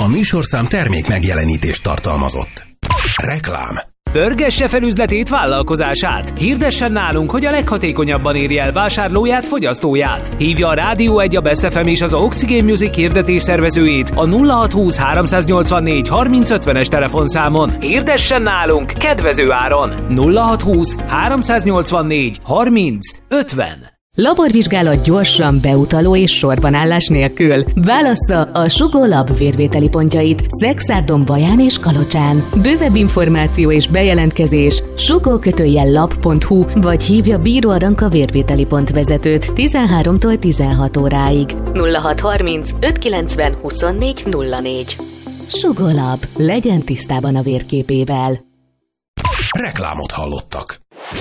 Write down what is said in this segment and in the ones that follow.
A műsorszám termék megjelenítést tartalmazott. Reklám. Pörgesse fel üzletét, vállalkozását. Hirdessen nálunk, hogy a leghatékonyabban érje el vásárlóját, fogyasztóját. Hívja a Rádió 1, a Best FM és az Oxygen Music hirdetés szervezőjét a 0620 384 3050-es telefonszámon. Hirdessen nálunk kedvező áron. 0620 384 3050. Laborvizsgálat gyorsan, beutaló és sorbanállás nélkül. Válassza a Sugó Lab vérvételi pontjait Szexárdon, Baján és Kalocsán. Bővebb információ és bejelentkezés sugó-lab.hu vagy hívja Bíró Aranka vérvételi pont vezetőt 13-tól 16 óráig. 0630 590 24 04. Sugó Lab. Legyen tisztában a vérképével. Reklámot hallottak.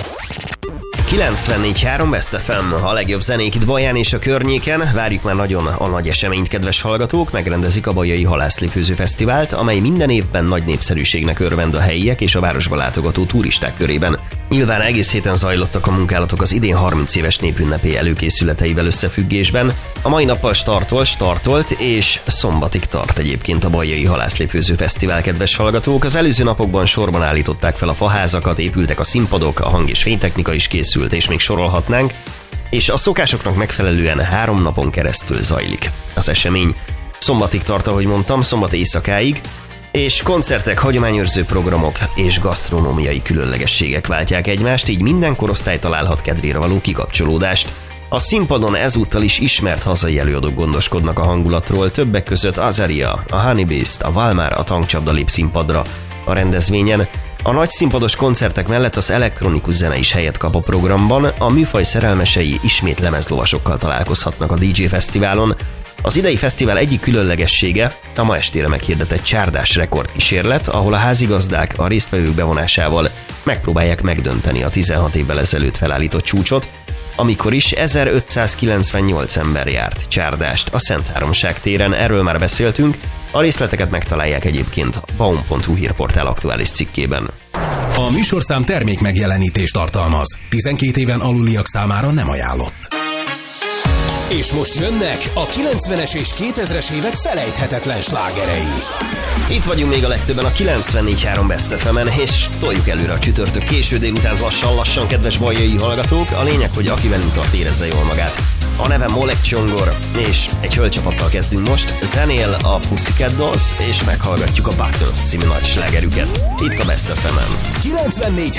94.3 Best FM, a legjobb zenék itt Baján és a környéken. Várjuk már nagyon a nagy eseményt, kedves hallgatók. Megrendezik a Bajai Halászlé-főző Fesztivált, amely minden évben nagy népszerűségnek örvend a helyiek és a városba látogató turisták körében. Nyilván egész héten zajlottak a munkálatok az idén 30 éves népünnepé előkészületeivel összefüggésben. A mai nappal startolt és szombatig tart egyébként a Bajai Halászlé-főző Fesztivál, kedves hallgatók. Az előző napokban sorban állították fel a faházakat, épültek a színpadok, a hang- és fénytechnika is készült, és még sorolhatnánk, és a szokásoknak megfelelően 3 napon keresztül zajlik az esemény. Szombatig tart, ahogy mondtam, szombat éjszakáig, és koncertek, hagyományőrző programok és gasztronómiai különlegességek váltják egymást, így minden korosztály találhat kedvére való kikapcsolódást. A színpadon ezúttal is ismert hazai előadók gondoskodnak a hangulatról, többek között Azaria, a Honey Beast, a Valmár, a Tankcsapda lép színpadra a rendezvényen. A nagy színpados koncertek mellett az elektronikus zene is helyet kap a programban, a műfaj szerelmesei ismét lemezlovasokkal találkozhatnak a DJ Fesztiválon. Az idei fesztivál egyik különlegessége a ma estére meghirdetett csárdás rekordkísérlet, ahol a házigazdák a résztvevők bevonásával megpróbálják megdönteni a 16 évvel ezelőtt felállított csúcsot, amikor is 1598 ember járt csárdást a Szent Háromság téren. Erről már beszéltünk, a részleteket megtalálják egyébként a baum.hu hírportál aktuális cikkében. A műsorszám termék megjelenítést tartalmaz. 12 éven aluliak számára nem ajánlott. És most jönnek a 90-es és 2000-es évek felejthetetlen slágerei. Itt vagyunk még a legtöbben a 94.3 Best FM-en, és toljuk előre a csütörtök késő délután lassan, kedves bajai hallgatók. A lényeg, hogy aki velünk tart, érezze jól magát. A nevem Molek Csongor, és egy hölgycsapattal kezdünk most. Zenél a Pussycat Dolls, és meghallgatjuk a Buttons című nagy slágerüket. Itt a Best FM-en. 94